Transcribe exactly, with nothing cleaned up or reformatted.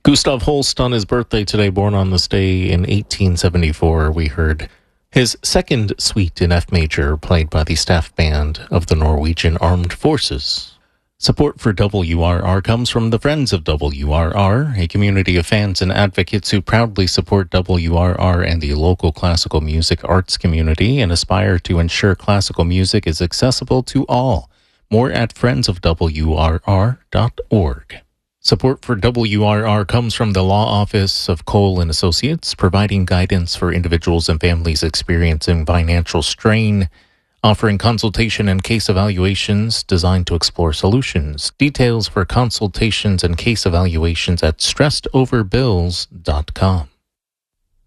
Gustav Holst on his birthday today, born on this day in eighteen seventy-four. We heard his second suite in F major, played by the staff band of the Norwegian Armed Forces. Support for W R R comes from the Friends of W R R, a community of fans and advocates who proudly support W R R and the local classical music arts community and aspire to ensure classical music is accessible to all. More at friends of W R R dot org. Support for W R R comes from the Law Office of Cole and Associates, providing guidance for individuals and families experiencing financial strain, offering consultation and case evaluations designed to explore solutions. Details for consultations and case evaluations at stressedoverbills dot com.